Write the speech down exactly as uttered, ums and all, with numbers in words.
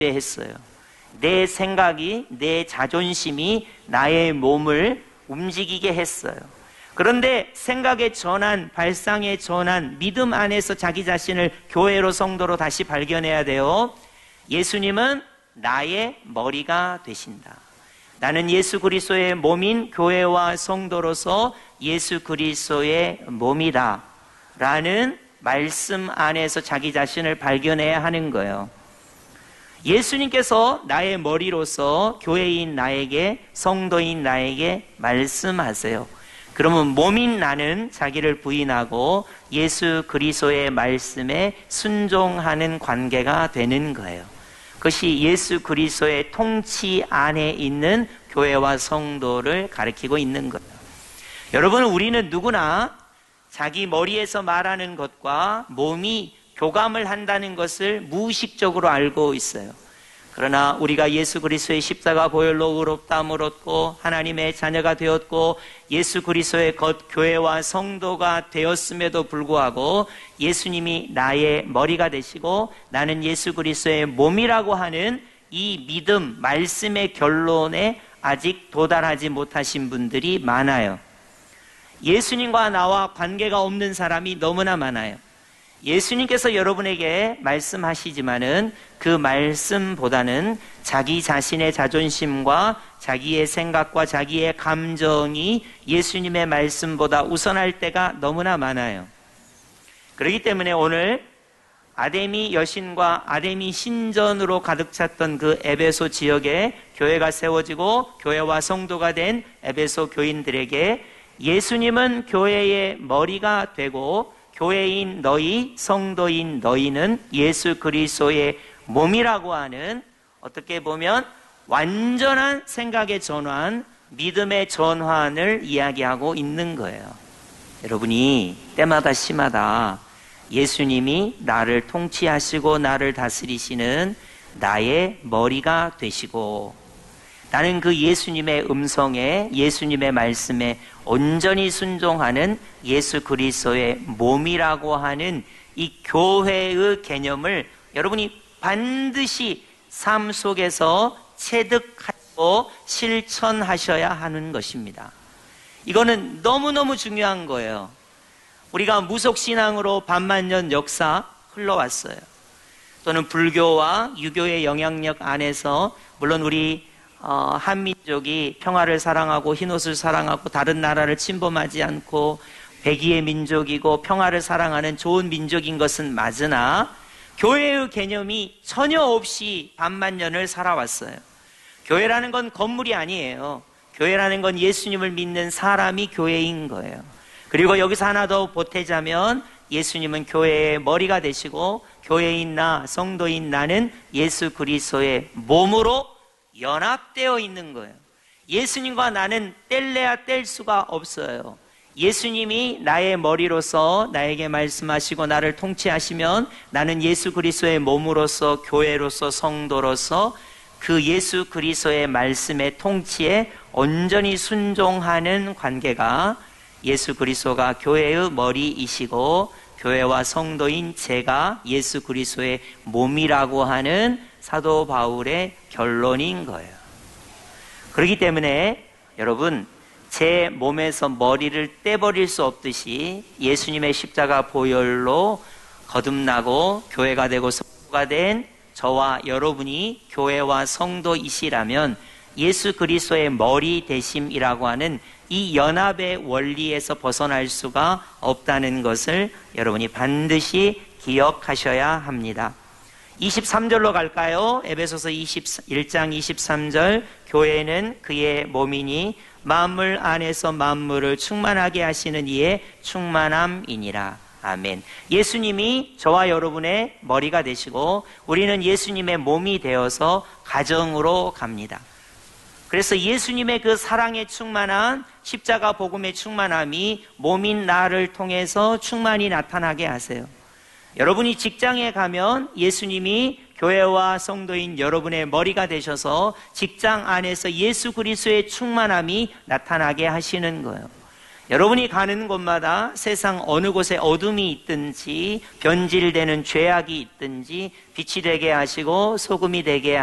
했어요. 내 생각이, 내 자존심이 나의 몸을 움직이게 했어요. 그런데 생각의 전환, 발상의 전환, 믿음 안에서 자기 자신을 교회로, 성도로 다시 발견해야 돼요. 예수님은 나의 머리가 되신다. 나는 예수 그리스도의 몸인 교회와 성도로서 예수 그리스도의 몸이다 라는 말씀 안에서 자기 자신을 발견해야 하는 거예요. 예수님께서 나의 머리로서 교회인 나에게, 성도인 나에게 말씀하세요. 그러면 몸인 나는 자기를 부인하고 예수 그리스도의 말씀에 순종하는 관계가 되는 거예요. 그것이 예수 그리스도의 통치 안에 있는 교회와 성도를 가리키고 있는 거예요. 여러분, 우리는 누구나 자기 머리에서 말하는 것과 몸이 교감을 한다는 것을 무의식적으로 알고 있어요. 그러나 우리가 예수 그리스도의 십자가 보혈로 의롭다함을 얻고 하나님의 자녀가 되었고 예수 그리스도의 겉 교회와 성도가 되었음에도 불구하고 예수님이 나의 머리가 되시고 나는 예수 그리스도의 몸이라고 하는 이 믿음, 말씀의 결론에 아직 도달하지 못하신 분들이 많아요. 예수님과 나와 관계가 없는 사람이 너무나 많아요. 예수님께서 여러분에게 말씀하시지만은 그 말씀보다는 자기 자신의 자존심과 자기의 생각과 자기의 감정이 예수님의 말씀보다 우선할 때가 너무나 많아요. 그렇기 때문에 오늘 아데미 여신과 아데미 신전으로 가득 찼던 그 에베소 지역에 교회가 세워지고 교회와 성도가 된 에베소 교인들에게 예수님은 교회의 머리가 되고 교회인 너희, 성도인 너희는 예수 그리스도의 몸이라고 하는, 어떻게 보면 완전한 생각의 전환, 믿음의 전환을 이야기하고 있는 거예요. 여러분이 때마다 시마다 예수님이 나를 통치하시고 나를 다스리시는 나의 머리가 되시고 나는 그 예수님의 음성에, 예수님의 말씀에 온전히 순종하는 예수 그리스도의 몸이라고 하는 이 교회의 개념을 여러분이 반드시 삶 속에서 체득하고 실천하셔야 하는 것입니다. 이거는 너무너무 중요한 거예요. 우리가 무속신앙으로 반만년 역사 흘러왔어요. 또는 불교와 유교의 영향력 안에서 물론 우리 어, 한민족이 평화를 사랑하고 흰옷을 사랑하고 다른 나라를 침범하지 않고 백의의 민족이고 평화를 사랑하는 좋은 민족인 것은 맞으나 교회의 개념이 전혀 없이 반만년을 살아왔어요. 교회라는 건 건물이 아니에요. 교회라는 건 예수님을 믿는 사람이 교회인 거예요. 그리고 여기서 하나 더 보태자면 예수님은 교회의 머리가 되시고 교회인 나, 성도인 나는 예수 그리스도의 몸으로 연합되어 있는 거예요. 예수님과 나는 뗄래야 뗄 수가 없어요. 예수님이 나의 머리로서 나에게 말씀하시고 나를 통치하시면 나는 예수 그리스도의 몸으로서 교회로서 성도로서 그 예수 그리스도의 말씀의 통치에 온전히 순종하는 관계가 예수 그리스도가 교회의 머리이시고 교회와 성도인 제가 예수 그리스도의 몸이라고 하는 사도 바울의 결론인 거예요. 그렇기 때문에 여러분, 제 몸에서 머리를 떼버릴 수 없듯이 예수님의 십자가 보혈로 거듭나고 교회가 되고 성도가 된 저와 여러분이 교회와 성도이시라면 예수 그리스도의 머리 되심이라고 하는 이 연합의 원리에서 벗어날 수가 없다는 것을 여러분이 반드시 기억하셔야 합니다. 이십삼 절로 갈까요? 에베소서 이십일 장 이십삼 절, 교회는 그의 몸이니 만물 안에서 만물을 충만하게 하시는 이의 충만함이니라. 아멘. 예수님이 저와 여러분의 머리가 되시고 우리는 예수님의 몸이 되어서 가정으로 갑니다. 그래서 예수님의 그 사랑에 충만한 십자가 복음의 충만함이 몸인 나를 통해서 충만히 나타나게 하세요. 여러분이 직장에 가면 예수님이 교회와 성도인 여러분의 머리가 되셔서 직장 안에서 예수 그리스도의 충만함이 나타나게 하시는 거예요. 여러분이 가는 곳마다 세상 어느 곳에 어둠이 있든지 변질되는 죄악이 있든지 빛이 되게 하시고 소금이 되게